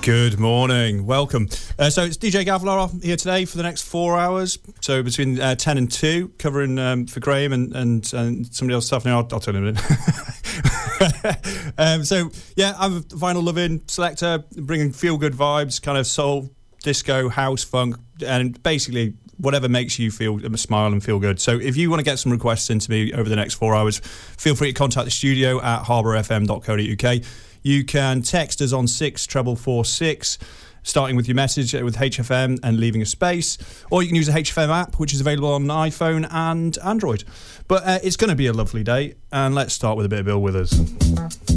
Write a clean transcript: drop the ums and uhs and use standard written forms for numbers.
Good morning. Welcome. So it's DJ Gavlar here today for the next 4 hours. So between 10 and 2, covering for Graham and somebody else stuff. Now I'll turn him in. So yeah, I'm a vinyl loving selector, bringing feel good vibes, kind of soul, disco, house, funk, and basically whatever makes you feel smile and feel good. So if you want to get some requests into me over the next 4 hours, feel free to contact the studio at harbourfm.co.uk. You can text us on 64446, starting with your message with HFM and leaving a space, or you can use the HFM app, which is available on iPhone and Android. But it's going to be a lovely day, and let's start with a bit of Bill Withers.